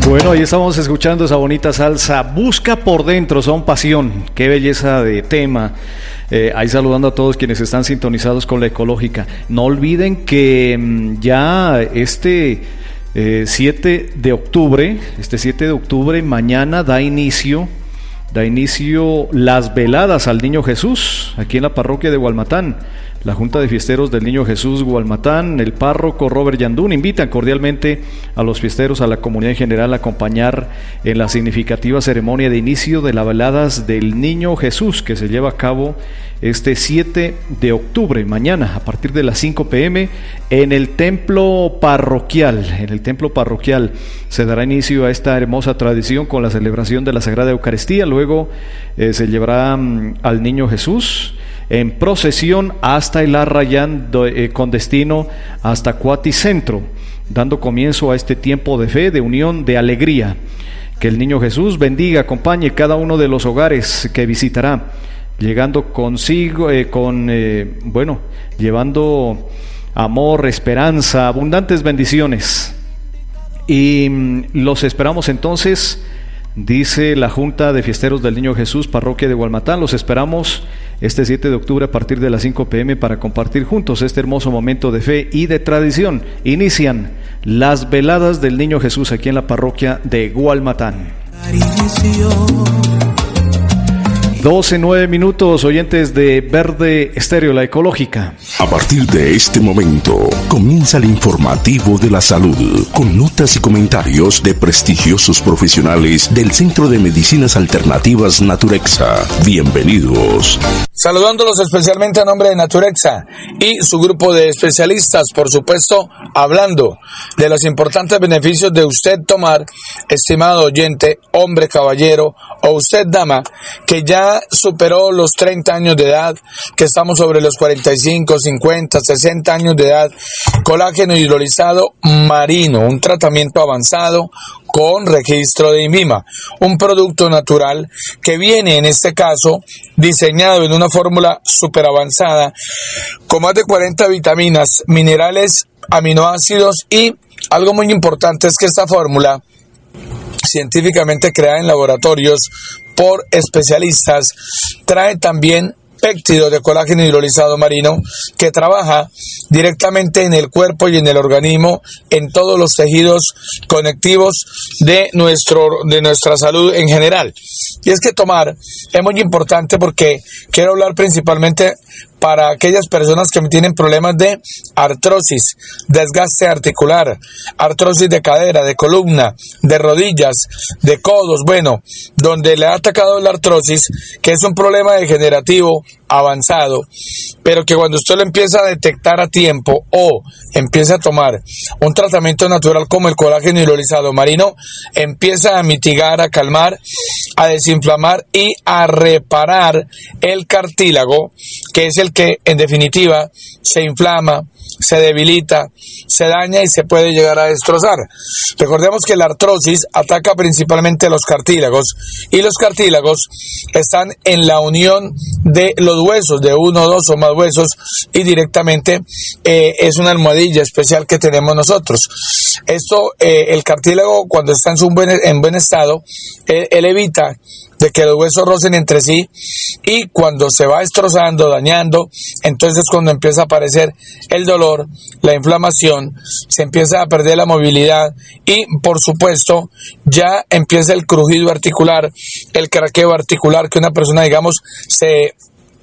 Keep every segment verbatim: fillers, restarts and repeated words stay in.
Bueno, ahí estamos escuchando esa bonita salsa. Busca por dentro, son pasión. Qué belleza de tema. Eh, ahí saludando a todos quienes están sintonizados con la Ecológica. No olviden que mmm, ya este eh, siete de octubre, este siete de octubre, mañana da inicio, da inicio las veladas al Niño Jesús, aquí en la parroquia de Gualmatán. La Junta de Fiesteros del Niño Jesús Gualmatán, el párroco Robert Yandún, invitan cordialmente a los fiesteros, a la comunidad en general, a acompañar en la significativa ceremonia de inicio de las veladas del Niño Jesús, que se lleva a cabo este siete de octubre, mañana, a partir de las cinco pe eme, en el templo parroquial. En el templo parroquial se dará inicio a esta hermosa tradición con la celebración de la Sagrada Eucaristía. Luego eh, se llevará um, al Niño Jesús en procesión hasta el Arrayán, eh, con destino hasta Cuaticentro, dando comienzo a este tiempo de fe, de unión, de alegría. Que el Niño Jesús bendiga, acompañe cada uno de los hogares que visitará, llegando consigo, eh, con, eh, bueno, llevando amor, esperanza, abundantes bendiciones. Y mm, los esperamos entonces, dice la Junta de Fiesteros del Niño Jesús, parroquia de Gualmatán, los esperamos este siete de octubre a partir de las cinco pe eme para compartir juntos este hermoso momento de fe y de tradición. Inician las veladas del Niño Jesús aquí en la parroquia de Gualmatán. doce, nueve minutos, oyentes de Verde Estéreo, la Ecológica. A partir de este momento, comienza el informativo de la salud, con notas y comentarios de prestigiosos profesionales del Centro de Medicinas Alternativas Naturexa. Bienvenidos. Saludándolos especialmente a nombre de Naturexa y su grupo de especialistas, por supuesto, hablando de los importantes beneficios de usted tomar, estimado oyente, hombre, caballero, o usted, dama, que ya superó los treinta años de edad, que estamos sobre los cuarenta y cinco, cincuenta, sesenta años de edad, colágeno hidrolizado marino, un tratamiento avanzado con registro de INVIMA, un producto natural que viene en este caso diseñado en una fórmula súper avanzada con más de cuarenta vitaminas, minerales, aminoácidos y algo muy importante es que esta fórmula científicamente creada en laboratorios por especialistas trae también péptido de colágeno hidrolizado marino que trabaja directamente en el cuerpo y en el organismo, en todos los tejidos conectivos de nuestro de nuestra salud en general. Y es que tomar es muy importante porque quiero hablar principalmente para aquellas personas que tienen problemas de artrosis, desgaste articular, artrosis de cadera, de columna, de rodillas, de codos, bueno, donde le ha atacado la artrosis, que es un problema degenerativo avanzado, pero que cuando usted lo empieza a detectar a tiempo o empieza a tomar un tratamiento natural como el colágeno hidrolizado marino, empieza a mitigar, a calmar, a desinflamar y a reparar el cartílago, que es el que en definitiva se inflama, se debilita, se daña y se puede llegar a destrozar. Recordemos que la artrosis ataca principalmente los cartílagos y los cartílagos están en la unión de los huesos, de uno, dos o más huesos, y directamente eh, es una almohadilla especial que tenemos nosotros. Esto, eh, el cartílago cuando está en, su buen, en buen estado, él, él evita de que los huesos rocen entre sí, y cuando se va destrozando, dañando, entonces cuando empieza a aparecer el dolor, la inflamación, se empieza a perder la movilidad y por supuesto ya empieza el crujido articular, el craqueo articular, que una persona digamos se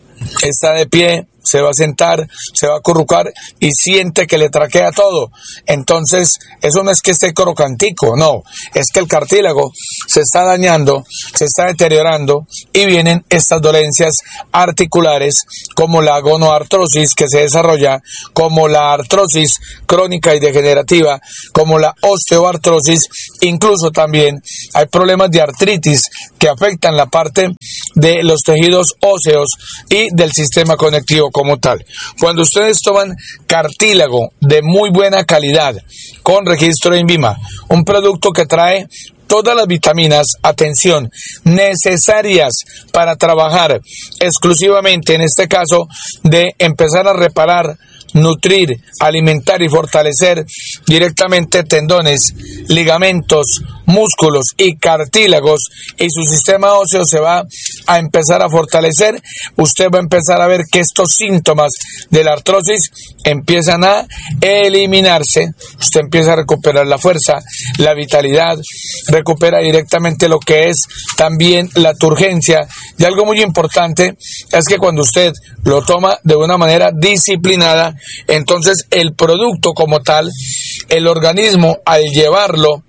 está de pie, se va a sentar, se va a acurrucar y siente que le traquea todo. Entonces, eso no es que esté crocantico, no, es que el cartílago se está dañando, se está deteriorando y vienen estas dolencias articulares como la gonoartrosis que se desarrolla, como la artrosis crónica y degenerativa, como la osteoartrosis, incluso también hay problemas de artritis que afectan la parte de los tejidos óseos y del sistema conectivo como tal. Cuando ustedes toman cartílago de muy buena calidad con registro de INVIMA, un producto que trae todas las vitaminas, atención, necesarias para trabajar exclusivamente, en este caso, de empezar a reparar, nutrir, alimentar y fortalecer directamente tendones, ligamentos, músculos y cartílagos, y su sistema óseo se va a empezar a fortalecer. Usted va a empezar a ver que estos síntomas de la artrosis empiezan a eliminarse. Usted empieza a recuperar la fuerza, la vitalidad, recupera directamente lo que es también la turgencia. Y algo muy importante es que cuando usted lo toma de una manera disciplinada, entonces el producto como tal, el organismo al llevarlo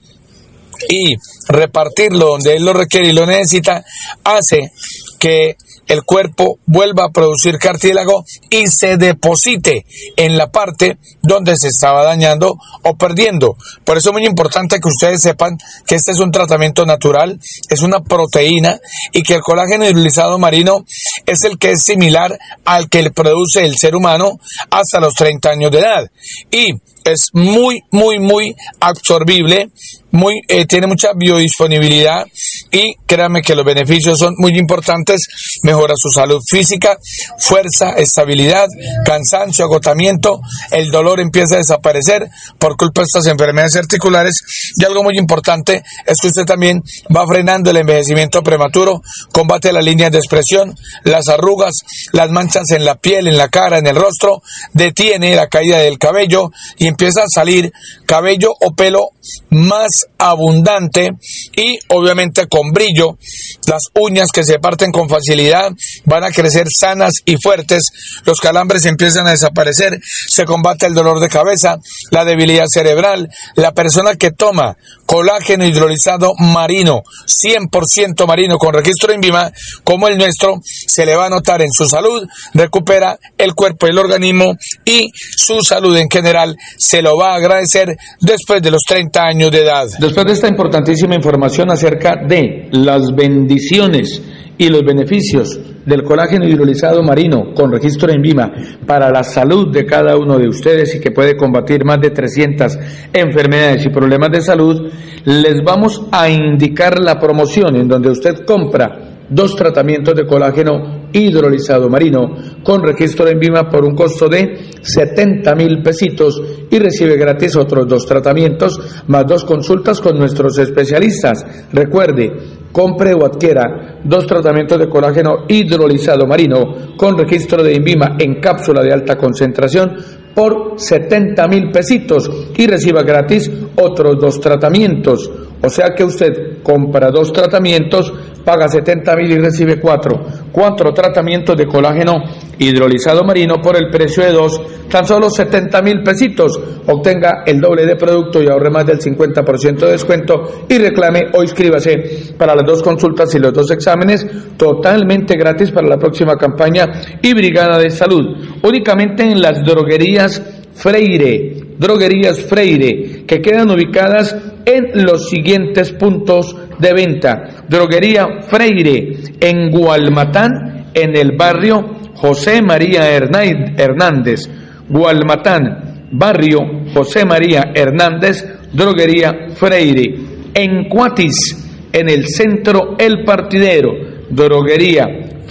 y repartirlo donde él lo requiere y lo necesita, hace que el cuerpo vuelva a producir cartílago y se deposite en la parte donde se estaba dañando o perdiendo. Por eso es muy importante que ustedes sepan que este es un tratamiento natural, es una proteína, y que el colágeno hidrolizado marino es el que es similar al que le produce el ser humano hasta los treinta años de edad. Y es muy, muy, muy absorbible, muy, eh, tiene mucha biodisponibilidad, y créanme que los beneficios son muy importantes. Mejora su salud física, fuerza, estabilidad, cansancio, agotamiento, el dolor empieza a desaparecer por culpa de estas enfermedades articulares. Y algo muy importante es que usted también va frenando el envejecimiento prematuro, combate las líneas de expresión, las arrugas, las manchas en la piel, en la cara, en el rostro, detiene la caída del cabello y empieza a salir cabello o pelo más abundante y obviamente con brillo. Las uñas que se parten con facilidad van a crecer sanas y fuertes, los calambres empiezan a desaparecer, se combate el dolor de cabeza, la debilidad cerebral. La persona que toma colágeno hidrolizado marino, cien por ciento marino con registro INVIMA, como el nuestro, se le va a notar en su salud, recupera el cuerpo y el organismo, y su salud en general se lo va a agradecer después de los treinta años de edad. Después de esta importantísima información acerca de las bendiciones y los beneficios del colágeno hidrolizado marino con registro INVIMA para la salud de cada uno de ustedes, y que puede combatir más de trescientas enfermedades y problemas de salud, les vamos a indicar la promoción en donde usted compra dos tratamientos de colágeno hidrolizado marino con registro INVIMA por un costo de setenta mil pesitos, y recibe gratis otros dos tratamientos más dos consultas con nuestros especialistas. Recuerde, compre o adquiera dos tratamientos de colágeno hidrolizado marino con registro de INVIMA en cápsula de alta concentración por setenta mil pesitos y reciba gratis otros dos tratamientos. O sea que usted compra dos tratamientos, paga setenta mil y recibe cuatro. Cuatro tratamientos de colágeno hidrolizado marino por el precio de dos, tan solo setenta mil pesitos. Obtenga el doble de producto y ahorre más del cincuenta por ciento de descuento, y reclame o inscríbase para las dos consultas y los dos exámenes totalmente gratis para la próxima campaña y Brigada de Salud. Únicamente en las droguerías Freire, droguerías Freire, que quedan ubicadas en los siguientes puntos de venta. Droguería Freire en Gualmatán, en el barrio José María Hernández. Gualmatán, barrio José María Hernández, droguería Freire. En Cuatis, en el centro El Partidero, droguería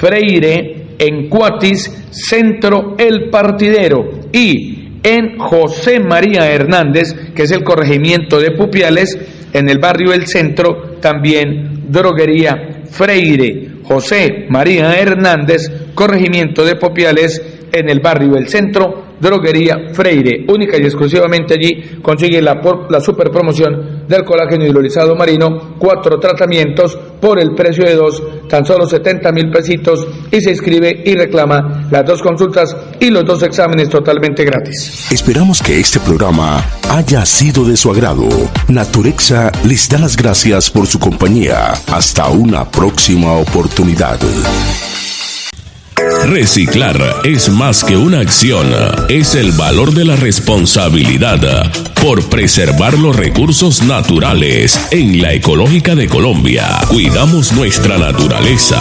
Freire en Cuatis, centro El Partidero. Y en José María Hernández, que es el corregimiento de Pupiales, en el barrio El Centro, también droguería Freire. José María Hernández, corregimiento de Pupiales, en el barrio El Centro, droguería Freire. Única y exclusivamente allí consigue la, la super promoción del colágeno hidrolizado marino, cuatro tratamientos por el precio de dos, tan solo setenta mil pesitos, y se inscribe y reclama las dos consultas y los dos exámenes totalmente gratis. Esperamos que este programa haya sido de su agrado. Naturexa les da las gracias por su compañía. Hasta una próxima oportunidad. Reciclar es más que una acción, es el valor de la responsabilidad por preservar los recursos naturales. En la Ecológica de Colombia, cuidamos nuestra naturaleza.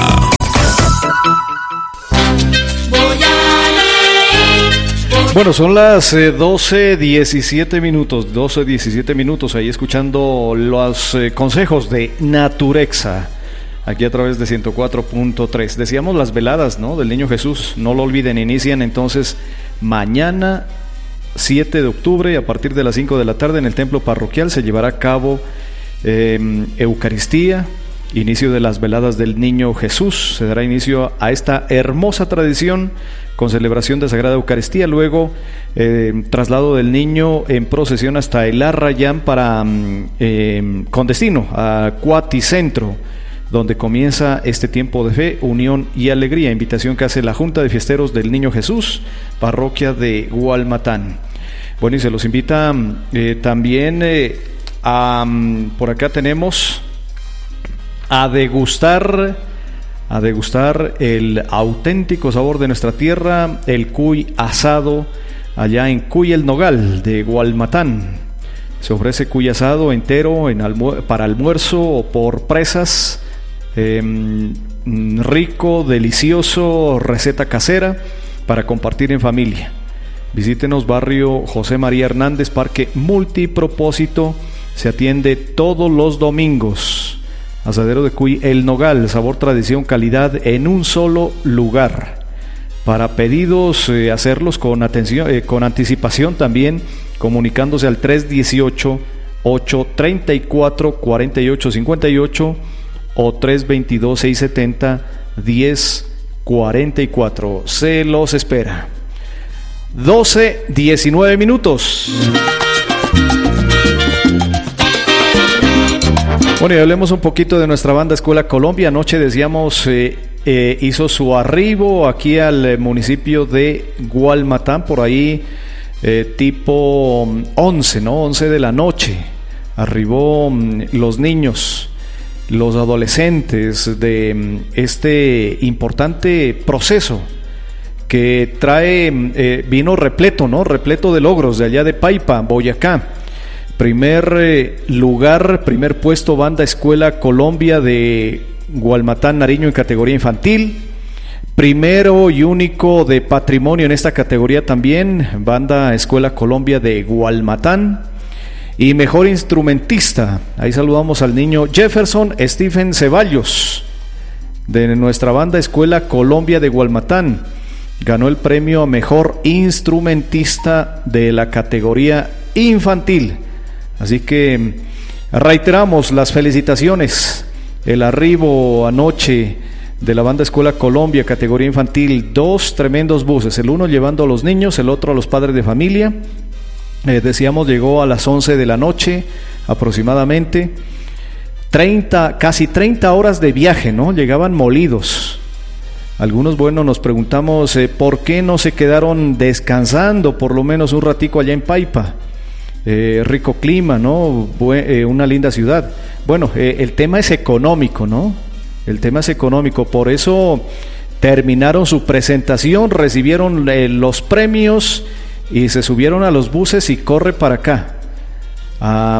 Bueno, son las eh, doce diecisiete minutos, doce diecisiete minutos, ahí escuchando los eh, consejos de Naturexa, aquí a través de ciento cuatro punto tres. Decíamos las veladas, ¿no?, del Niño Jesús, no lo olviden, inician entonces mañana siete de octubre, a partir de las cinco de la tarde en el templo parroquial se llevará a cabo eh, Eucaristía, inicio de las veladas del Niño Jesús. Se dará inicio a esta hermosa tradición con celebración de Sagrada Eucaristía, luego eh, traslado del niño en procesión hasta el Arrayán para eh, con destino a Cuaticentro, donde comienza este tiempo de fe, unión y alegría. Invitación que hace la Junta de Fiesteros del Niño Jesús, parroquia de Gualmatán. Bueno, y se los invita eh, también eh, a, por acá tenemos a degustar a degustar el auténtico sabor de nuestra tierra, el cuy asado, allá en Cuy el Nogal de Gualmatán. Se ofrece cuy asado entero en almu- para almuerzo o por presas, eh, rico, delicioso, receta casera para compartir en familia. Visítenos, barrio José María Hernández, Parque Multipropósito. Se atiende todos los domingos. Asadero de Cuy El Nogal, sabor, tradición, calidad en un solo lugar. Para pedidos, eh, hacerlos con atención, eh, con anticipación también, comunicándose al tres dieciocho, ocho treinta y cuatro, cuarenta y ocho cincuenta y ocho o tres veintidós, seiscientos setenta, diez cuarenta y cuatro. Se los espera. doce diecinueve minutos. Bueno, y hablemos un poquito de nuestra banda Escuela Colombia. Anoche decíamos, eh, eh, hizo su arribo aquí al eh, municipio de Gualmatán, por ahí eh, tipo once, ¿no? once de la noche. Arribó mm, los niños, los adolescentes de mm, este importante proceso que trae, eh, vino repleto, ¿no? Repleto de logros de allá de Paipa, Boyacá. Primer eh, lugar, primer puesto, Banda Escuela Colombia de Gualmatán, Nariño en categoría infantil. Primero y único de patrimonio en esta categoría también, Banda Escuela Colombia de Gualmatán. Y mejor instrumentista, ahí saludamos al niño Jefferson Stephen Ceballos, de nuestra Banda Escuela Colombia de Gualmatán. Ganó el premio a mejor instrumentista de la categoría infantil. Así que reiteramos las felicitaciones. El arribo anoche de la Banda Escuela Colombia, categoría infantil, dos tremendos buses, el uno llevando a los niños, el otro a los padres de familia. Eh, decíamos, llegó a las once de la noche aproximadamente. treinta, casi treinta horas de viaje, ¿no? Llegaban molidos. Algunos, bueno, nos preguntamos eh, por qué no se quedaron descansando por lo menos un ratico allá en Paipa. Eh, rico clima, ¿no? Bue- eh, una linda ciudad. Bueno, eh, el tema es económico, ¿no? El tema es económico, por eso terminaron su presentación, recibieron eh, los premios y se subieron a los buses y corre para acá, a,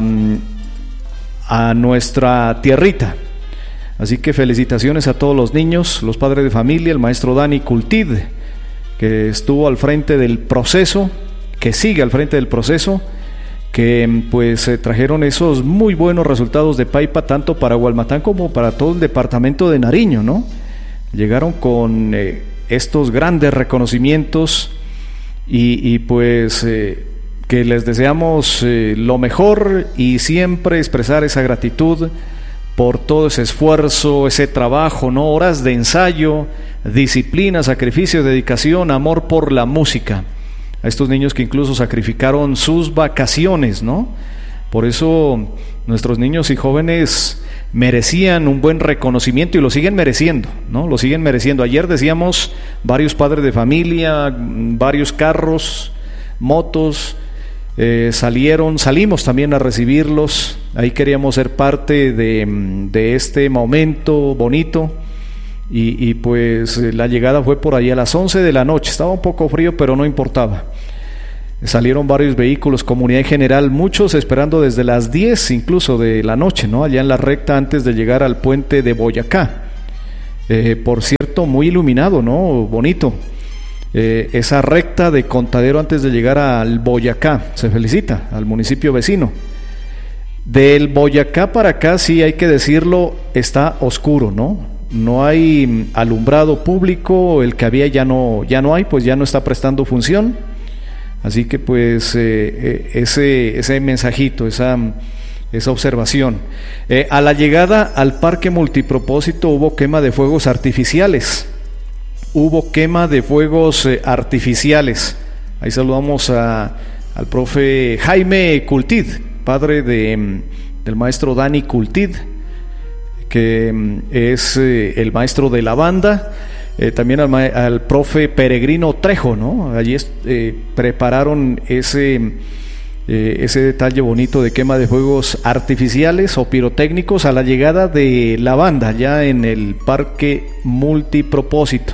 a nuestra tierrita. Así que felicitaciones a todos los niños, los padres de familia, el maestro Dani Cultid, que estuvo al frente del proceso, que sigue al frente del proceso, que pues eh, trajeron esos muy buenos resultados de Paipa, tanto para Gualmatán como para todo el departamento de Nariño, ¿no? Llegaron con eh, estos grandes reconocimientos y, y pues eh, que les deseamos eh, lo mejor y siempre expresar esa gratitud por todo ese esfuerzo, ese trabajo, ¿no? Horas de ensayo, disciplina, sacrificio, dedicación, amor por la música. A estos niños que incluso sacrificaron sus vacaciones, ¿no? Por eso nuestros niños y jóvenes merecían un buen reconocimiento y lo siguen mereciendo, ¿no? Lo siguen mereciendo. Ayer decíamos, varios padres de familia, varios carros, motos, eh, salieron, salimos también a recibirlos. Ahí queríamos ser parte de, de este momento bonito. Y, y pues la llegada fue por ahí a las once de la noche. Estaba un poco frío, pero no importaba. Salieron varios vehículos, comunidad en general, muchos esperando desde las diez incluso de la noche, ¿no? Allá en la recta antes de llegar al puente de Boyacá. Eh, por cierto, muy iluminado, ¿no? Bonito. Eh, esa recta de Contadero antes de llegar al Boyacá. Se felicita al municipio vecino. Del Boyacá para acá, sí hay que decirlo, está oscuro, ¿no? No hay alumbrado público, el que había ya no, ya no hay, pues ya no está prestando función. Así que pues eh, ese, ese mensajito, esa esa observación. Eh, a la llegada al parque multipropósito hubo quema de fuegos artificiales. Hubo quema de fuegos eh, artificiales. Ahí saludamos a, al profe Jaime Cultid, padre de, del maestro Dani Cultid, que es eh, el maestro de la banda. Eh, también al, al profe Peregrino Trejo, ¿no? Allí eh, prepararon ese, eh, ese detalle bonito de quema de fuegos artificiales o pirotécnicos a la llegada de la banda, ya en el parque multipropósito.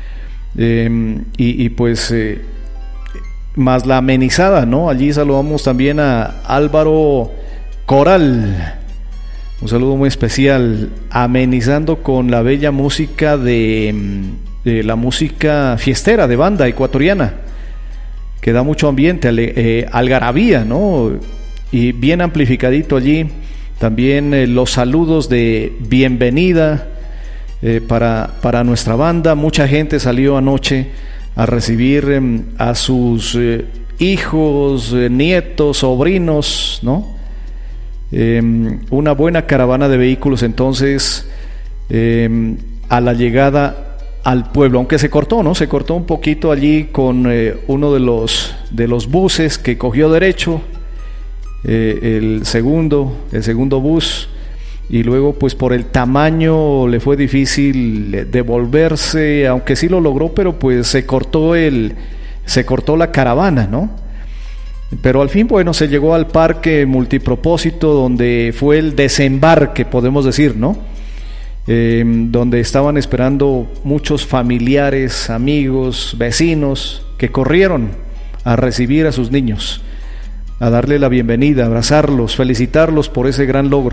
Eh, y, y pues, eh, más la amenizada, ¿no? Allí saludamos también a Álvaro Coral. Un saludo muy especial, amenizando con la bella música de, de la música fiestera de banda ecuatoriana, que da mucho ambiente, eh, algarabía, ¿no? Y bien amplificadito allí. También eh, los saludos de bienvenida eh, para, para nuestra banda. Mucha gente salió anoche a recibir eh, a sus eh, hijos, eh, nietos, sobrinos, ¿no? Eh, una buena caravana de vehículos entonces eh, a la llegada al pueblo, aunque se cortó, ¿no? Se cortó un poquito allí con eh, uno de los de los buses que cogió derecho, eh, el segundo, el segundo bus, y luego pues por el tamaño le fue difícil devolverse, aunque sí lo logró, pero pues se cortó el, se cortó la caravana, ¿no? Pero al fin, bueno, se llegó al parque multipropósito, donde fue el desembarque, podemos decir, ¿no? Eh, donde estaban esperando muchos familiares, amigos, vecinos, que corrieron a recibir a sus niños, a darle la bienvenida, abrazarlos, felicitarlos por ese gran logro.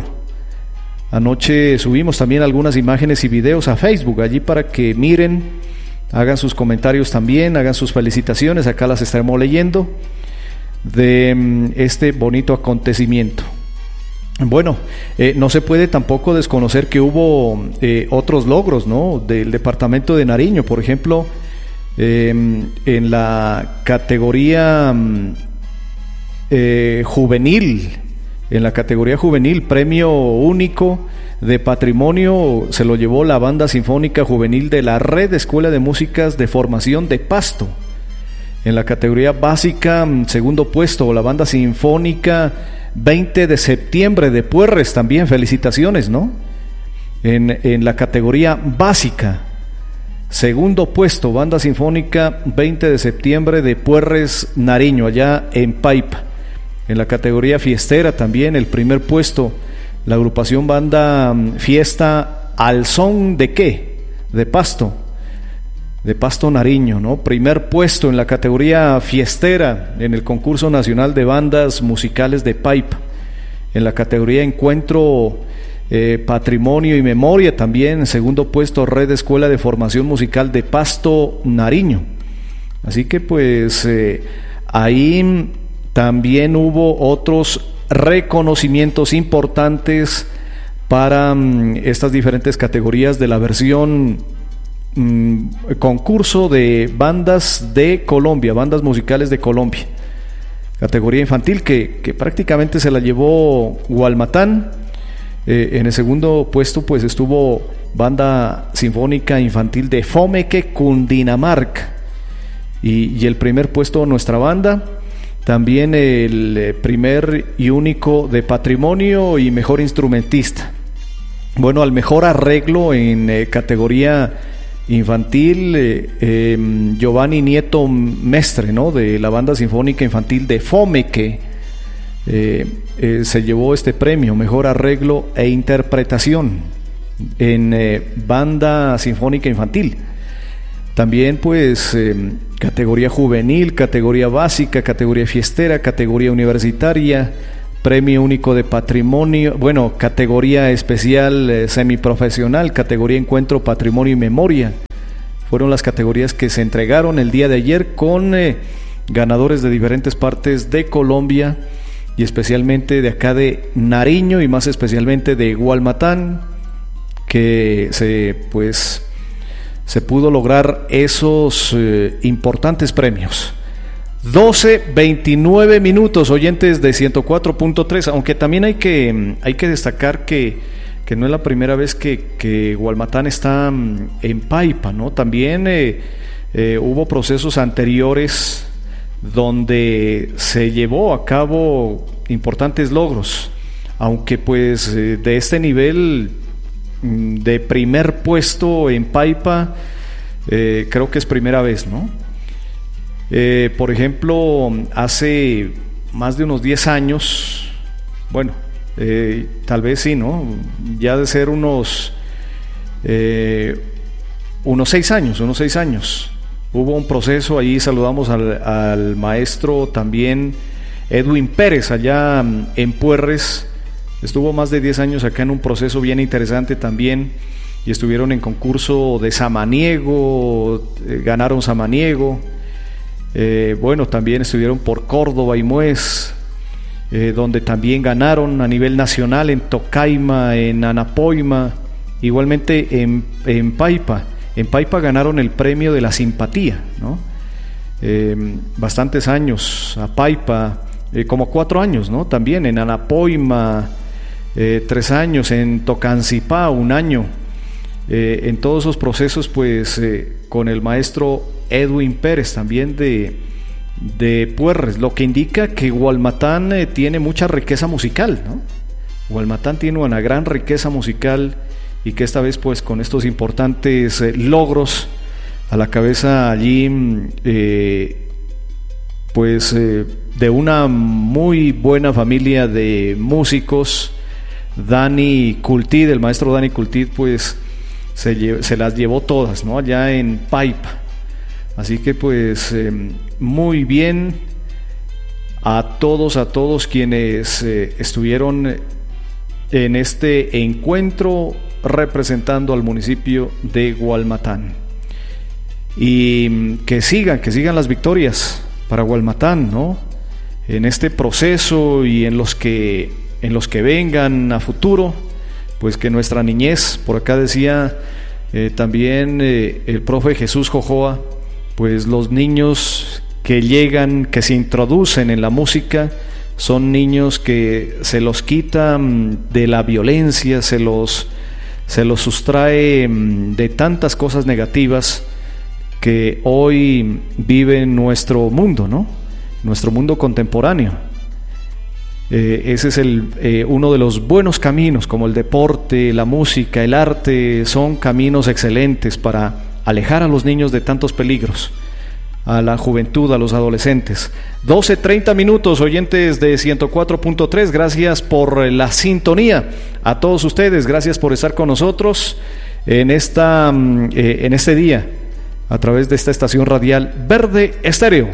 Anoche subimos también algunas imágenes y videos a Facebook, allí para que miren, hagan sus comentarios también, hagan sus felicitaciones, acá las estaremos leyendo, de este bonito acontecimiento. Bueno, eh, no se puede tampoco desconocer que hubo eh, otros logros, ¿no? Del departamento de Nariño, por ejemplo, eh, en la categoría eh, juvenil, en la categoría juvenil, premio único de patrimonio se lo llevó la Banda Sinfónica Juvenil de la Red Escuela de Músicas de Formación de Pasto. En la categoría básica, segundo puesto, la Banda Sinfónica veinte de septiembre de Puerres, también felicitaciones, ¿no? En, en la categoría básica, segundo puesto, Banda Sinfónica veinte de septiembre de Puerres, Nariño, allá en Paipa. En la categoría fiestera también, el primer puesto, la agrupación Banda Fiesta Al Son de qué, de Pasto, de Pasto Nariño, ¿no? Primer puesto en la categoría fiestera en el concurso nacional de bandas musicales de Paipa. En la categoría encuentro eh, patrimonio y memoria también, segundo puesto, Red Escuela de Formación Musical de Pasto Nariño. Así que pues eh, ahí también hubo otros reconocimientos importantes para um, estas diferentes categorías de la versión concurso de bandas de Colombia, bandas musicales de Colombia, categoría infantil que, que prácticamente se la llevó Gualmatán. Eh, en el segundo puesto pues estuvo Banda Sinfónica Infantil de Fomeque, Cundinamarca, y, y el primer puesto nuestra banda, también el primer y único de patrimonio y mejor instrumentista. Bueno, al mejor arreglo en eh, categoría infantil, eh, eh, Giovanni Nieto Mestre, ¿no? De la Banda Sinfónica Infantil de Fomeque, eh, eh, se llevó este premio, mejor arreglo e interpretación en eh, Banda Sinfónica Infantil. También pues eh, categoría juvenil, categoría básica, categoría fiestera, categoría universitaria, premio único de patrimonio, bueno, categoría especial eh, semiprofesional, categoría encuentro patrimonio y memoria. Fueron las categorías que se entregaron el día de ayer con eh, ganadores de diferentes partes de Colombia y especialmente de acá de Nariño y más especialmente de Gualmatán, que se pues se pudo lograr esos eh, importantes premios. doce veintinueve minutos, oyentes de ciento cuatro punto tres, aunque también hay que, hay que destacar que, que no es la primera vez que, que Gualmatán está en Paipa, ¿no? También eh, eh, hubo procesos anteriores donde se llevó a cabo importantes logros, aunque pues eh, de este nivel de primer puesto en Paipa, eh, creo que es primera vez, ¿no? Eh, por ejemplo, hace más de unos diez años, bueno, eh, tal vez sí, ¿no? Ya de ser unos eh, unos seis años, unos seis años, hubo un proceso, ahí saludamos al, al maestro también Edwin Pérez, allá en Puerres, estuvo más de diez años acá en un proceso bien interesante también, y estuvieron en concurso de Samaniego, eh, ganaron Samaniego. Eh, bueno, también estuvieron por Córdoba y Muez, eh, donde también ganaron a nivel nacional en Tocaima, en Anapoima, igualmente en, en Paipa. En Paipa ganaron el premio de la simpatía, ¿no? Eh, bastantes años a Paipa, eh, como cuatro años, ¿no? También en Anapoima, eh, tres años, en Tocancipá, un año. Eh, en todos esos procesos, pues, eh, con el maestro Edwin Pérez, también de, de Puerres, lo que indica que Gualmatán eh, tiene mucha riqueza musical, ¿no? Gualmatán tiene una gran riqueza musical y que esta vez, pues, con estos importantes eh, logros a la cabeza allí, eh, pues, eh, de una muy buena familia de músicos, Dani Cultid, el maestro Dani Cultid, pues, se, lle- se las llevó todas, ¿no? Allá en Paipa. Así que pues eh, muy bien a todos, a todos quienes eh, estuvieron en este encuentro representando al municipio de Gualmatán. Y que sigan, que sigan las victorias para Gualmatán, ¿no? En este proceso y en los que, en los que vengan a futuro, pues que nuestra niñez, por acá decía eh, también eh, el profe Jesús Jojoa, pues los niños que llegan, que se introducen en la música, son niños que se los quitan de la violencia, se los, se los sustrae de tantas cosas negativas que hoy vive nuestro mundo, ¿no? Nuestro mundo contemporáneo. Eh, ese es el, eh, uno de los buenos caminos, como el deporte, la música, el arte, son caminos excelentes para alejar a los niños de tantos peligros, a la juventud, a los adolescentes. doce treinta minutos, oyentes de ciento cuatro punto tres, gracias por la sintonía. A todos ustedes, gracias por estar con nosotros en, esta, eh, en este día, a través de esta estación radial Verde Estéreo.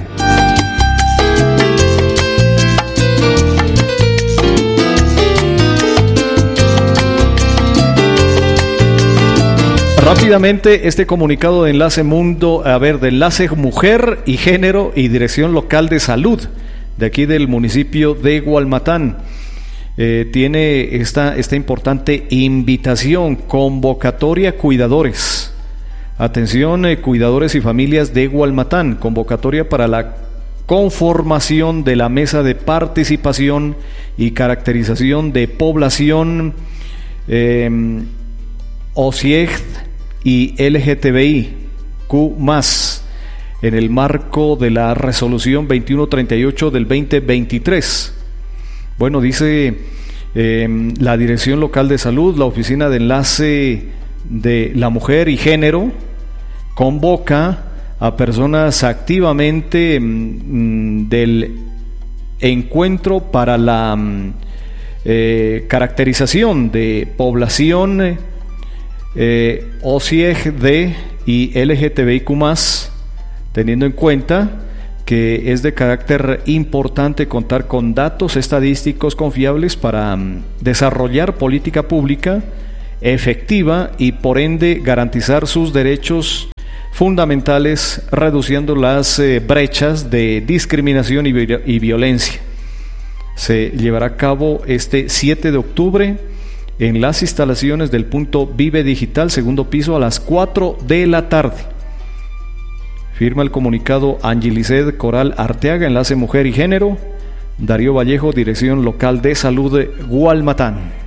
Rápidamente este comunicado de Enlace Mundo, a ver, de Enlace Mujer y Género y Dirección Local de Salud de aquí del municipio de Gualmatán. Eh, tiene esta, esta importante invitación, convocatoria cuidadores. Atención, eh, cuidadores y familias de Gualmatán, convocatoria para la conformación de la mesa de participación y caracterización de población eh, O C I E G y L G T B I Q más, en el marco de la resolución veintiuno treinta y ocho del veinte veintitrés. Bueno, dice eh, la Dirección Local de Salud, la Oficina de Enlace de la Mujer y Género, convoca a personas activamente mm, del encuentro para la mm, eh, caracterización de población eh, O C I E G D y L G T B I Q más, teniendo en cuenta que es de carácter importante contar con datos estadísticos confiables para um, desarrollar política pública efectiva y por ende garantizar sus derechos fundamentales, reduciendo las eh, brechas de discriminación y, vi- y violencia. Se llevará a cabo este siete de octubre en las instalaciones del punto Vive Digital, segundo piso, a las cuatro de la tarde. Firma el comunicado Angilicet Coral Arteaga, enlace Mujer y Género. Darío Vallejo, Dirección Local de Salud de Gualmatán.